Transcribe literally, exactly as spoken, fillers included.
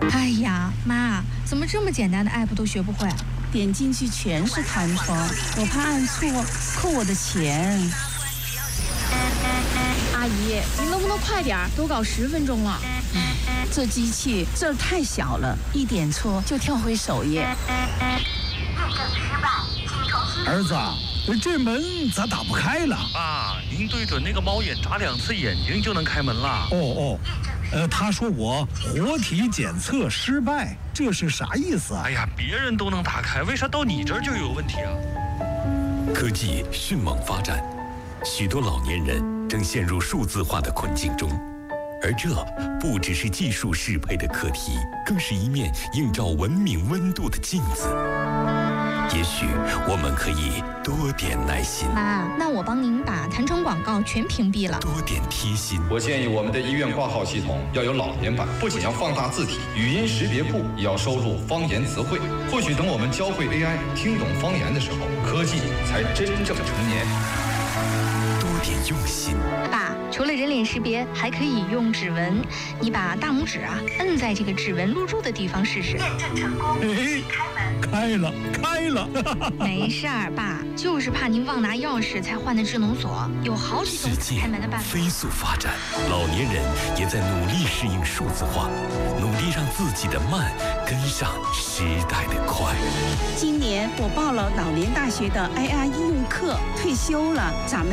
哎呀，妈，怎么这么简单的 app 都学不会？ 点进去全是弹窗，我怕按错扣我的钱。 阿姨，你能不能快点？都搞十分钟了。 唉，这机器字儿太小了，一点错就跳回首页。 儿子，这门咋打不开了？ 爸，您对准那个猫眼眨两次眼睛就能开门了。 哦哦，呃，他说我活体检测失败，这是啥意思啊？ 哎呀，别人都能打开，为啥到你这儿就有问题啊？ 科技迅猛发展，许多老年人正陷入数字化的困境中，而这不只是技术适配的课题，更是一面映照文明温度的镜子。也许我们可以多点耐心， 妈，那我帮您把弹窗广告全屏蔽了。 多点贴心。 我建议我们的医院挂号系统要有老年版，不仅要放大字体，语音识别库也要收录方言词汇。或许等我们教会 A I 听懂方言的时候，科技才真正成年。 多点用心。 爸，除了人脸识别，还可以用指纹。你把大拇指啊摁在这个指纹录入的地方试试。验证成功。 哎，开了，开了。 没事儿，爸，就是怕您忘拿钥匙才换的智能锁，有好几种开门的办法。 飞速发展，老年人也在努力适应数字化，努力让自己的慢跟上时代的快。 今年我报了老年大学的 I R 应用课，退休了，咱们